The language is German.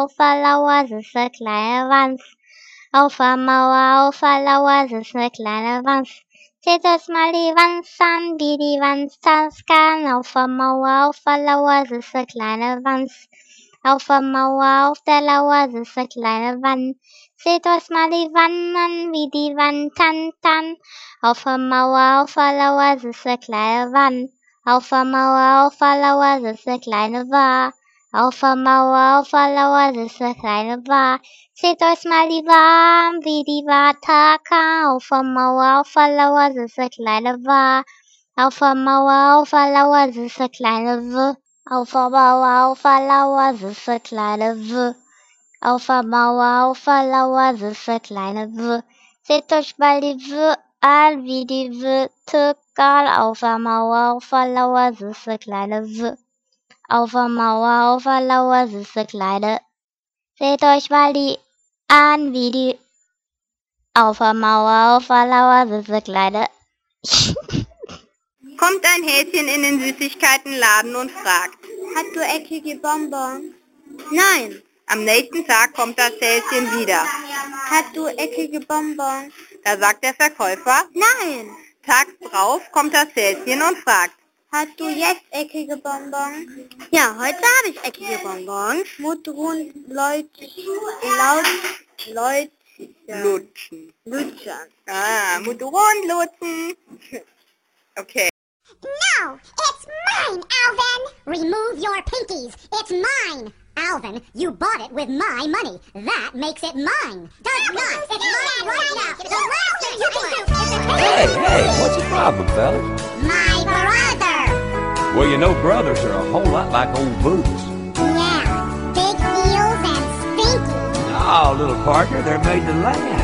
auf der Lauer sitzt ne kleine Wanz. Auf der Mauer, auf der Lauer sitzt ne kleine Wanz. Seht euch mal die Wanz an, wie die Wanz tanzen kann. Auf der Mauer, auf der Lauer sitzt ne kleine Wanz. Auf der Mauer, auf der Lauer sitzt ne kleine Wann. Seht euch mal die Wann an, wie die Wann tanzen. Auf der Mauer, auf der Lauer sitzt ne kleine Wann. Auf der Mauer, auf der Lauer sitzt ne kleine Wa. Auf der Mauer, auf der Lauer sitzt ne kleine Wa. Seht euch mal die Wa an, wie die Wa tanzen. Auf der Mauer, auf der Lauer sitzt ne kleine Wa. Auf der Mauer, auf der Lauer sitzt ne kleine W. Auf der Mauer, auf der Lauer sitzt ne kleine W. Auf der Mauer, auf der Lauer sitzt ne kleine W. Seht euch mal die W an, wie die W tanzen. Auf der Mauer, auf der Lauer sitzt ne kleine W. Auf der Mauer, auf der Lauer sitzt ne kleine. Seht euch mal die an, wie die. Auf der Mauer, auf der Lauer sitzt ne kleine. Kommt ein Häschen in den Süßigkeitenladen und fragt: Hast du eckige Bonbons? Nein. Am nächsten Tag kommt das Häschen wieder. Hast du eckige Bonbons? Da sagt der Verkäufer: Nein. Tags drauf kommt das Häschen und fragt: Hast du jetzt eckige Bonbons? Ja, heute habe ich eckige Bonbons. Mundrund, Lutschen. Lutschen. Mundrund lutschen. Okay. No, it's mine, Alvin! Remove your pinkies. It's mine. Alvin, you bought it with my money. That makes it mine. Does not. It's mine right now. The last thing you can do is Hey, what's the problem, fellas? my brother. Well, you know brothers are a whole lot like old boots. Yeah, big heels and stinky. Oh, little partner, they're made to last.